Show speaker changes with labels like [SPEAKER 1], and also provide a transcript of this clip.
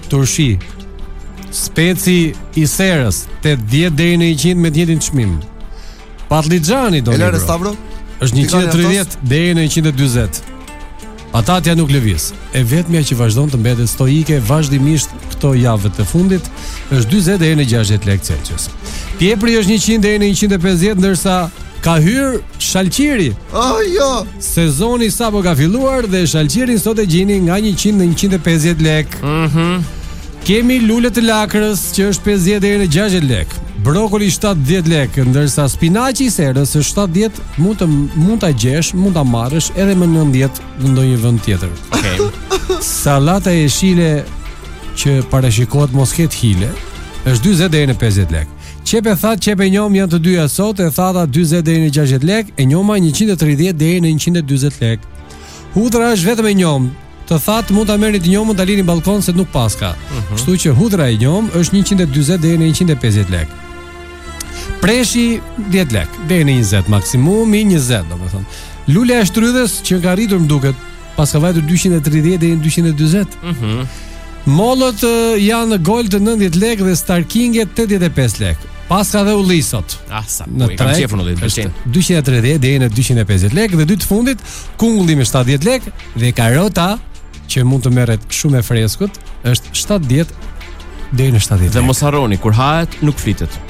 [SPEAKER 1] turshi, speci i serës 80 deri në 100 me të njëjtin çmim. Patligjani do
[SPEAKER 2] Elare Stavro
[SPEAKER 1] është 130 deri në 140. Patatja nuk lëviz. E vetmja që vazhdon të mbetet stoike vazhdimisht këto javët të fundit është 40 deri në 60 lekë Celsius. Piepri është 100 deri në 150, ndërsa ka hyrë shalqiri.
[SPEAKER 2] Jo.
[SPEAKER 1] Sezoni sapo ka filluar dhe shalqirin sot e gjeni nga 100 në 150 lekë. Kemi lule të lakrës që është 50 deri në 60 lekë. Brokoli 70 lekë, ndërsa spinaçi i serës është 70, mund ta gjesh, mund ta marrësh edhe më 90 në ndonjë vend tjetër. Okej. Sallata e jeshile që parashikohet mos ketë hile është 40 deri në 50 lekë. Qepe that, qepe njom janë të dyja sot, e thata 40 deri në 60 lekë, e njoma 130 deri në 140 lekë. Hudra është vetëm e njom. Të thatë mund ta merrni të njomën ta lini në balkon se nuk paska. Kështu që hudra e njom është 140 deri në 150 lekë. Preshi 10 lekë, deri në 20 maksimumi 20, domethënë. Lule e shtrydhës që ka rritur më duket, pas ka vajtur 230 deri në 240. Mollët janë gold të 90 lekë dhe Starkinget 85 lekë. Pas ka dhe ullisot.
[SPEAKER 3] Sa po, kam qefur ullit, pëlqen.
[SPEAKER 1] 230 deri në 250 lekë dhe dy të fundit kungulli me 70 lekë dhe karota që mund të merret shumë e freskët është 70 deri në 70 lekë.
[SPEAKER 3] Dhe mos harroni, kur hahet nuk flitet.